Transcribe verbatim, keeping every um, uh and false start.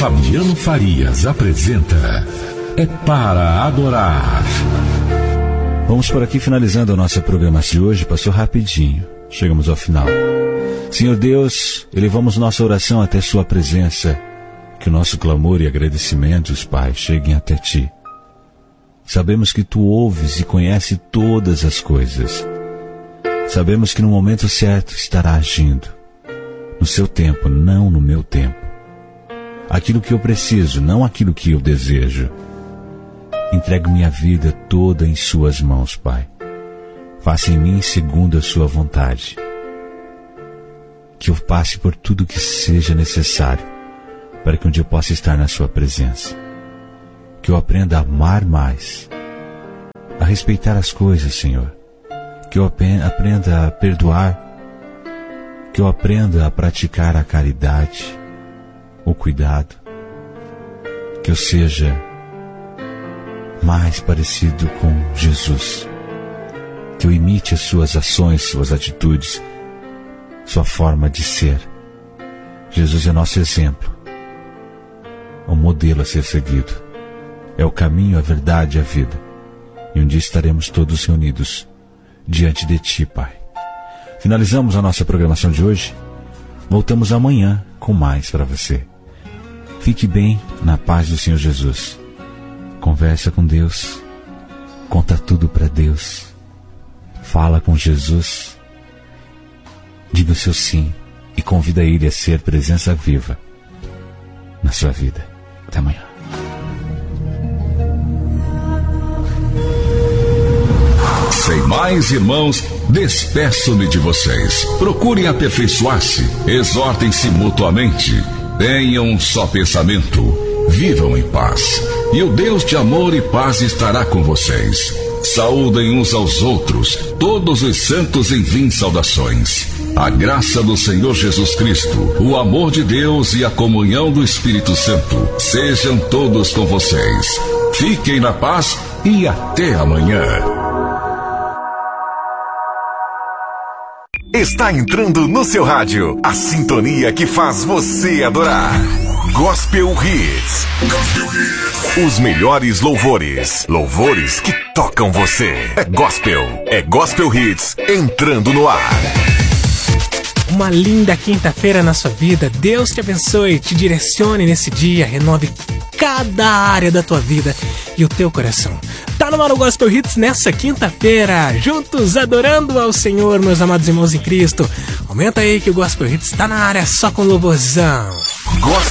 Fabiano Farias apresenta É para Adorar. Vamos por aqui finalizando a nossa programação de hoje. Passou rapidinho, chegamos ao final. Senhor Deus, elevamos nossa oração até sua presença. Que o nosso clamor e agradecimentos, Pai, cheguem até Ti. Sabemos que Tu ouves e conheces todas as coisas. Sabemos que no momento certo estará agindo. No seu tempo, não no meu tempo. Aquilo que eu preciso, não aquilo que eu desejo. Entrego minha vida toda em Suas mãos, Pai. Faça em mim segundo a Sua vontade. Que eu passe por tudo que seja necessário para que um dia eu possa estar na Sua presença. Que eu aprenda a amar mais, a respeitar as coisas, Senhor. Que eu aprenda a perdoar, que eu aprenda a praticar a caridade, o cuidado, que eu seja mais parecido com Jesus, que eu imite as Suas ações, Suas atitudes, Sua forma de ser. Jesus é nosso exemplo, o modelo a ser seguido, é o caminho, a verdade e a vida. E um dia estaremos todos reunidos diante de Ti, Pai. Finalizamos a nossa programação de hoje. Voltamos amanhã com mais para você. Fique bem na paz do Senhor Jesus. Conversa com Deus. Conta tudo para Deus. Fala com Jesus. Diga o seu sim e convida Ele a ser presença viva na sua vida. Até amanhã. Sem mais, irmãos, despeço-me de vocês. Procurem aperfeiçoar-se, exortem-se mutuamente, tenham um só pensamento, vivam em paz, e o Deus de amor e paz estará com vocês. Saúdem uns aos outros, todos os santos enviem saudações. A graça do Senhor Jesus Cristo, o amor de Deus e a comunhão do Espírito Santo sejam todos com vocês. Fiquem na paz e até amanhã. Está entrando no seu rádio a sintonia que faz você adorar. Gospel Hits. Gospel Hits. Os melhores louvores. Louvores que tocam você. É gospel. É Gospel Hits entrando no ar. Uma linda quinta-feira na sua vida. Deus te abençoe, te direcione nesse dia, renove cada área da tua vida e o teu coração. Tá no ar o Gospel Hits nessa quinta-feira, juntos adorando ao Senhor, meus amados irmãos em Cristo. Aumenta aí que o Gospel Hits tá na área só com louvorzão. Gospel